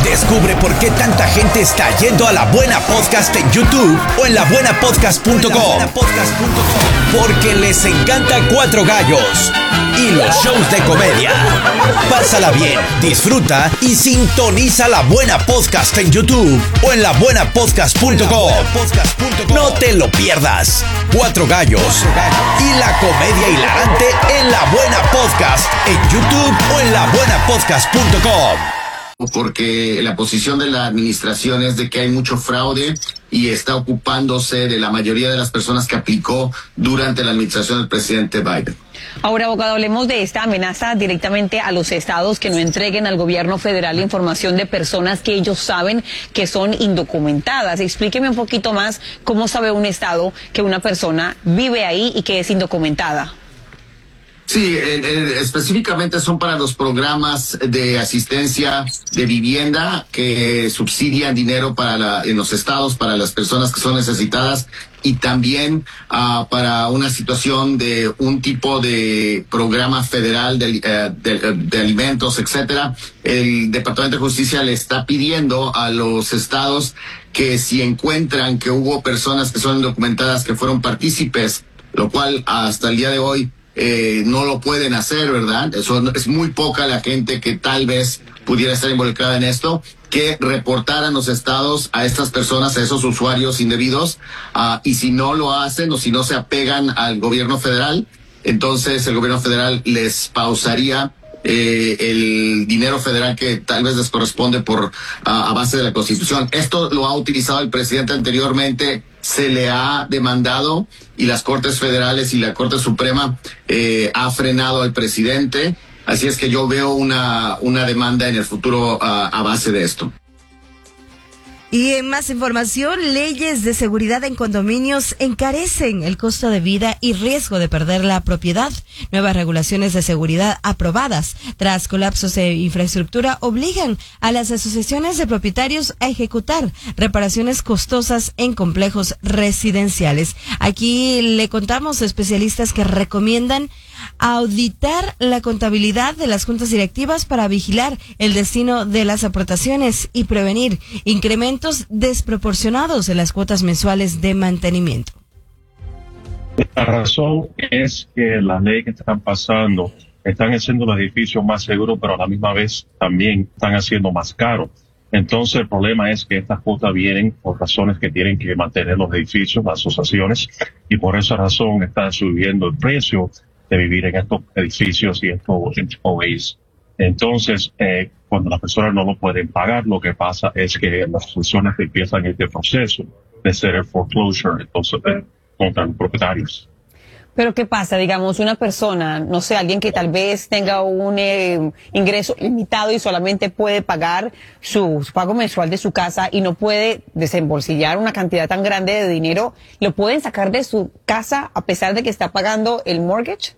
Descubre por qué tanta gente está yendo a La Buena Podcast en YouTube o en labuenapodcast.com. Porque les encanta Cuatro Gallos y los shows de comedia. Pásala bien, disfruta y sintoniza La Buena Podcast en YouTube o en labuenapodcast.com. No te lo pierdas. Cuatro Gallos y la comedia hilarante en La Buena Podcast en YouTube o en labuenapodcast.com. Porque la posición de la administración es de que hay mucho fraude y está ocupándose de la mayoría de las personas que aplicó durante la administración del presidente Biden. Ahora, abogado, hablemos de esta amenaza directamente a los estados que no entreguen al gobierno federal información de personas que ellos saben que son indocumentadas. Explíqueme un poquito más cómo sabe un estado que una persona vive ahí y que es indocumentada. Sí, específicamente son para los programas de asistencia de vivienda que subsidian dinero en los estados para las personas que son necesitadas y también para una situación de un tipo de programa federal de alimentos, etcétera. El Departamento de Justicia le está pidiendo a los estados que si encuentran que hubo personas que son indocumentadas que fueron partícipes, lo cual hasta el día de hoy no lo pueden hacer, ¿verdad? Eso es muy poca la gente que tal vez pudiera estar involucrada en esto, que reportaran los estados a estas personas, a esos usuarios indebidos, y si no lo hacen o si no se apegan al gobierno federal, entonces el gobierno federal les pausaría el dinero federal que tal vez les corresponde a base de la Constitución. Esto lo ha utilizado el presidente anteriormente, se le ha demandado y las Cortes Federales y la Corte Suprema ha frenado al presidente. Así es que yo veo una demanda en el futuro a base de esto. Y en más información, leyes de seguridad en condominios encarecen el costo de vida y riesgo de perder la propiedad. Nuevas regulaciones de seguridad aprobadas tras colapsos de infraestructura obligan a las asociaciones de propietarios a ejecutar reparaciones costosas en complejos residenciales. Aquí le contamos a especialistas que recomiendan auditar la contabilidad de las juntas directivas para vigilar el destino de las aportaciones y prevenir incrementos desproporcionados en las cuotas mensuales de mantenimiento. La razón es que las leyes que están pasando están haciendo los edificios más seguros, pero a la misma vez también están haciendo más caros. Entonces el problema es que estas cuotas vienen por razones que tienen que mantener los edificios, las asociaciones, y por esa razón están subiendo el precio de vivir en estos edificios y estos HOAs. Entonces, cuando las personas no lo pueden pagar, lo que pasa es que las asociaciones empiezan este proceso de hacer el foreclosure, entonces, contra los propietarios. Pero ¿qué pasa? Digamos, una persona, no sé, alguien que tal vez tenga un ingreso limitado y solamente puede pagar su pago mensual de su casa y no puede desembolsillar una cantidad tan grande de dinero, ¿lo pueden sacar de su casa a pesar de que está pagando el mortgage?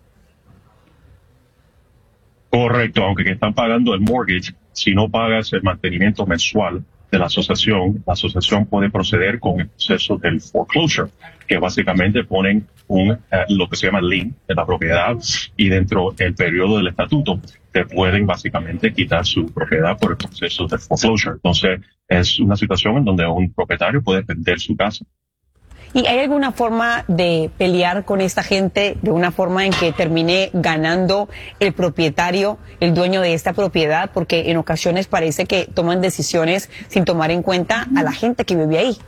Correcto, aunque están pagando el mortgage, si no pagas el mantenimiento mensual de la asociación puede proceder con el proceso del foreclosure, que básicamente ponen lo que se llama lien de la propiedad y dentro del periodo del estatuto te pueden básicamente quitar su propiedad por el proceso del foreclosure. Entonces es una situación en donde un propietario puede vender su casa. ¿Y hay alguna forma de pelear con esta gente de una forma en que termine ganando el propietario, el dueño de esta propiedad? Porque en ocasiones parece que toman decisiones sin tomar en cuenta a la gente que vive ahí.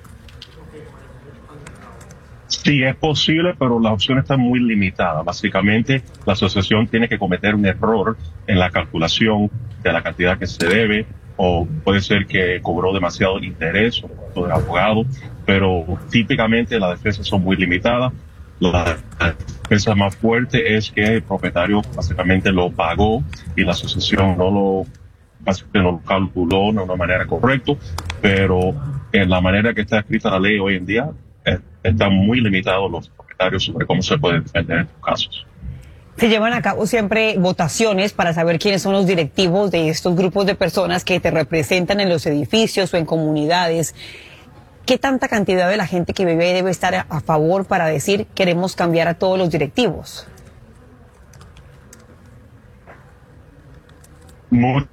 Sí, es posible, pero las opciones están muy limitadas. Básicamente, la asociación tiene que cometer un error en la calculación de la cantidad que se debe, o puede ser que cobró demasiado interés o del abogado, pero típicamente las defensas son muy limitadas. La defensa más fuerte es que el propietario básicamente lo pagó y la asociación básicamente no lo calculó de una manera correcta, pero en la manera que está escrita la ley hoy en día, están muy limitados los propietarios sobre cómo se pueden defender en estos casos. Se llevan a cabo siempre votaciones para saber quiénes son los directivos de estos grupos de personas que te representan en los edificios o en comunidades. ¿Qué tanta cantidad de la gente que vive ahí debe estar a favor para decir queremos cambiar a todos los directivos? Mucha